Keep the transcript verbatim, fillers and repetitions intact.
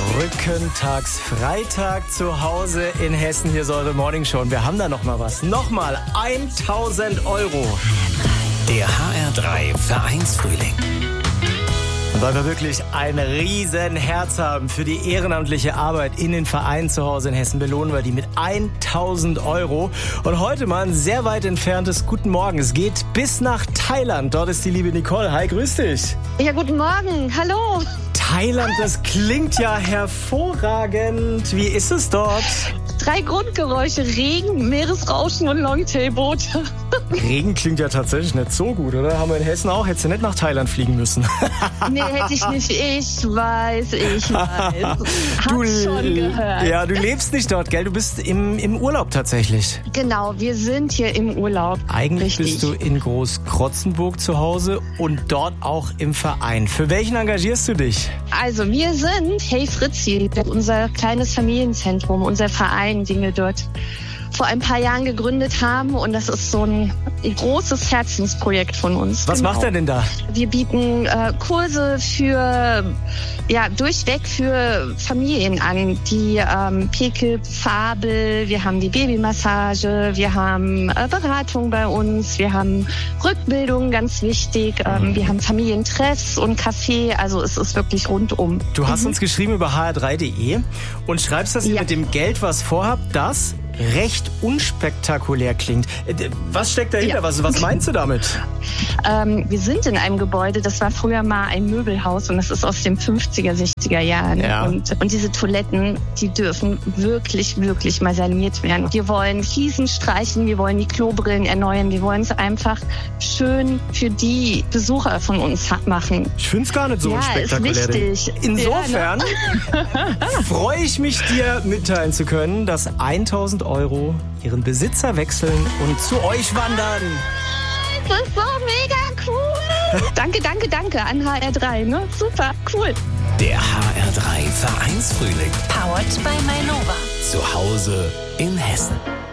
Brückentags Freitag zu Hause in Hessen. Hier ist eure Morning Show. Und wir haben da noch mal was. Nochmal tausend Euro. Der H R drei Vereinsfrühling. Und weil wir wirklich ein riesen Herz haben für die ehrenamtliche Arbeit in den Vereinen zu Hause in Hessen, belohnen wir die mit tausend Euro. Und heute mal ein sehr weit entferntes Guten Morgen. Es geht bis nach Thailand. Dort ist die liebe Nicole. Hi, grüß dich. Ja, guten Morgen. Hallo. Thailand, das klingt ja hervorragend. Wie ist es dort? Drei Grundgeräusche: Regen, Meeresrauschen und Longtailboot. Regen klingt ja tatsächlich nicht so gut, oder? Haben wir in Hessen auch. Hättest du nicht nach Thailand fliegen müssen. Nee, hätte ich nicht. Ich weiß, ich weiß. Du, Hab's schon gehört. Ja, du lebst nicht dort, gell? Du bist im, im Urlaub tatsächlich. Genau, wir sind hier im Urlaub. Eigentlich Richtig. bist du in Großkrotzenburg zu Hause und dort auch im Verein. Für welchen engagierst du dich? Also, wir sind Hey Fritzi, unser kleines Familienzentrum, unser Verein, den wir dort vor ein paar Jahren gegründet haben, und das ist so ein großes Herzensprojekt von uns. Was Genau. macht er denn da? Wir bieten äh, Kurse für, ja, durchweg für Familien an, die ähm, Pickel, Fabel, wir haben die Babymassage, wir haben äh, Beratung bei uns, wir haben Rückbildung, ganz wichtig, ähm, Mhm. wir haben Familientreffs und Café, also es ist wirklich rundum. Du hast Mhm. uns geschrieben über h r drei punkt de und schreibst, dass ihr Ja. mit dem Geld was vorhabt, das recht unspektakulär klingt. Äh, Was steckt dahinter? Ja. Was, was meinst du damit? Ähm, wir sind in einem Gebäude, das war früher mal ein Möbelhaus, und das ist aus den fünfziger, sechziger Jahren. Ja. Und, und diese Toiletten, die dürfen wirklich, wirklich mal saniert werden. Wir wollen Fliesen streichen, wir wollen die Klobrillen erneuern, wir wollen es einfach schön für die Besucher von uns ha- machen. Ich finde es gar nicht so Ja, unspektakulär. ist wichtig. Insofern freue ich mich, dir mitteilen zu können, dass tausend Euro ihren Besitzer wechseln und zu euch wandern. Das ist so mega cool. Danke, danke, danke an H R drei. Ne? Super, cool. Der H R drei Vereinsfrühling. Powered by Mainova. Zu Hause in Hessen.